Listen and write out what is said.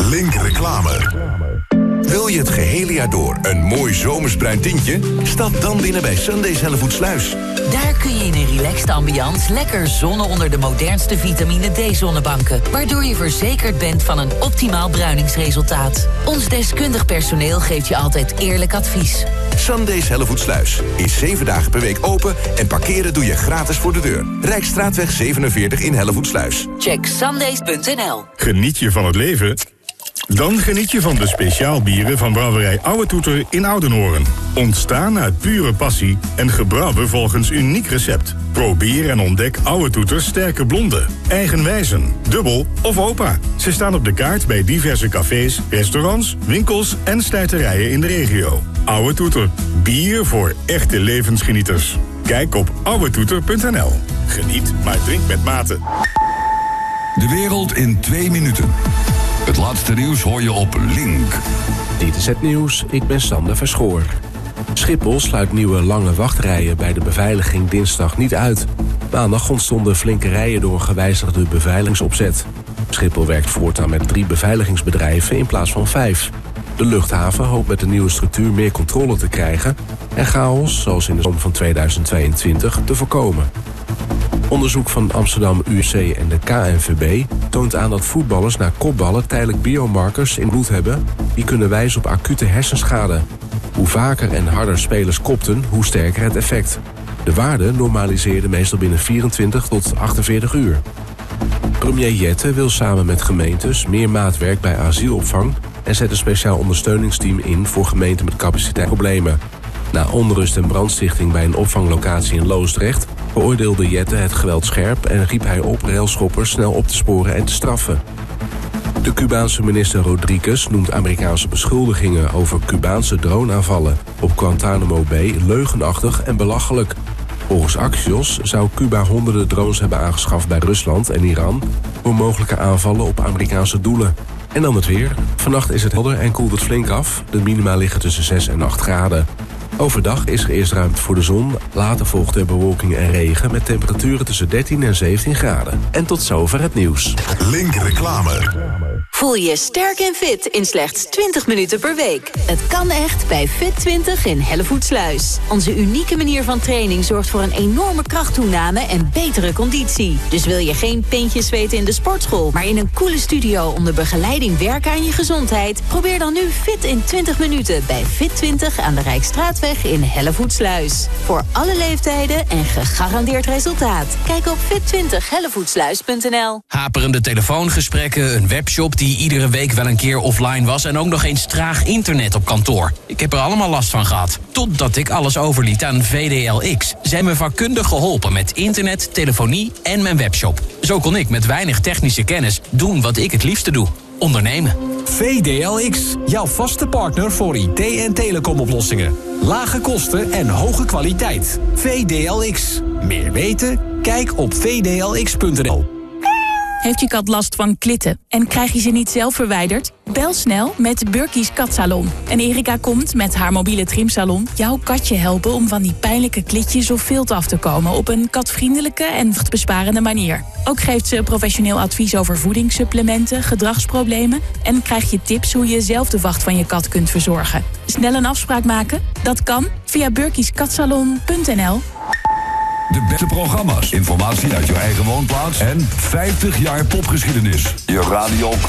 Link Reclame. Wil je het gehele jaar door een mooi zomersbruin tintje? Stap dan binnen bij Sundays Hellevoetsluis. Daar kun je in een relaxed ambiance lekker zonnen onder de modernste vitamine D-zonnebanken. Waardoor je verzekerd bent van een optimaal bruiningsresultaat. Ons deskundig personeel geeft je altijd eerlijk advies. Sundays Hellevoetsluis is 7 dagen per week open en parkeren doe je gratis voor de deur. Rijksstraatweg 47 in Hellevoetsluis. Check sundays.nl. Geniet je van het leven? Dan geniet je van de speciaalbieren van brouwerij Oude Toeter in Oudenhoorn. Ontstaan uit pure passie en gebrouwen volgens uniek recept. Probeer en ontdek Oude Toeters sterke blonde, eigenwijzen, dubbel of opa. Ze staan op de kaart bij diverse cafés, restaurants, winkels en stuiterijen in de regio. Oude Toeter, bier voor echte levensgenieters. Kijk op ouwetoeter.nl. Geniet, maar drink met mate. De wereld in 2 minuten. Het laatste nieuws hoor je op Link. Dit is het nieuws, ik ben Sander Verschoor. Schiphol sluit nieuwe lange wachtrijen bij de beveiliging dinsdag niet uit. Maandag ontstonden flinke rijen door een gewijzigde beveiligingsopzet. Schiphol werkt voortaan met 3 beveiligingsbedrijven in plaats van 5. De luchthaven hoopt met de nieuwe structuur meer controle te krijgen en chaos, zoals in de zomer van 2022, te voorkomen. Onderzoek van Amsterdam UMC en de KNVB toont aan dat voetballers na kopballen tijdelijk biomarkers in bloed hebben die kunnen wijzen op acute hersenschade. Hoe vaker en harder spelers kopten, hoe sterker het effect. De waarde normaliseerde meestal binnen 24 tot 48 uur. Premier Jette wil samen met gemeentes meer maatwerk bij asielopvang en zet een speciaal ondersteuningsteam in voor gemeenten met capaciteitsproblemen. Na onrust en brandstichting bij een opvanglocatie in Loosdrecht beoordeelde Jette het geweld scherp en riep hij op railschoppers snel op te sporen en te straffen. De Cubaanse minister Rodriguez noemt Amerikaanse beschuldigingen over Cubaanse droneaanvallen op Guantanamo Bay leugenachtig en belachelijk. Volgens Axios zou Cuba honderden drones hebben aangeschaft bij Rusland en Iran voor mogelijke aanvallen op Amerikaanse doelen. En dan het weer. Vannacht is het helder en koelt het flink af. De minima liggen tussen 6 en 8 graden. Overdag is er eerst ruimte voor de zon, later volgt er bewolking en regen met temperaturen tussen 13 en 17 graden. En tot zover het nieuws. Link Reclame. Voel je sterk en fit in slechts 20 minuten per week. Het kan echt bij Fit20 in Hellevoetsluis. Onze unieke manier van training zorgt voor een enorme krachttoename en betere conditie. Dus wil je geen pintjes zweten in de sportschool, maar in een coole studio onder begeleiding werken aan je gezondheid? Probeer dan nu Fit in 20 minuten bij Fit20 aan de Rijksstraatweg in Hellevoetsluis. Voor alle leeftijden en gegarandeerd resultaat. Kijk op fit20hellevoetsluis.nl. Haperende telefoongesprekken, een webshop die iedere week wel een keer offline was en ook nog eens traag internet op kantoor. Ik heb er allemaal last van gehad. Totdat ik alles overliet aan VDLX. Zij hebben me vakkundig geholpen met internet, telefonie en mijn webshop. Zo kon ik met weinig technische kennis doen wat ik het liefste doe. Ondernemen. VDLX, jouw vaste partner voor IT en telecomoplossingen. Lage kosten en hoge kwaliteit. VDLX. Meer weten? Kijk op vdlx.nl. Heeft je kat last van klitten en krijg je ze niet zelf verwijderd? Bel snel met Burkies Katsalon. En Erika komt met haar mobiele trimsalon jouw katje helpen om van die pijnlijke klitjes of vilt af te komen op een katvriendelijke en besparende manier. Ook geeft ze professioneel advies over voedingssupplementen, gedragsproblemen en krijg je tips hoe je zelf de vacht van je kat kunt verzorgen. Snel een afspraak maken? Dat kan via burkieskatsalon.nl. De beste programma's, informatie uit je eigen woonplaats en 50 jaar popgeschiedenis. Je radio